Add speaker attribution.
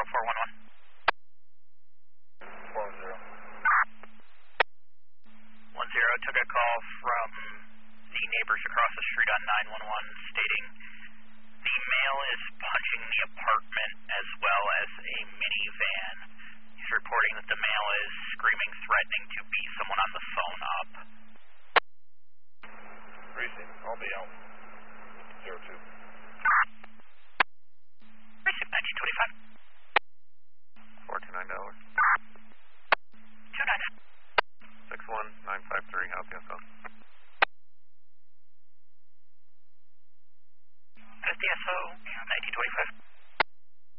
Speaker 1: 411. 10, took a call from the neighbors across the street on 911 stating the male is punching the apartment as well as a minivan. He's reporting that the male is screaming, threatening to beat someone on the phone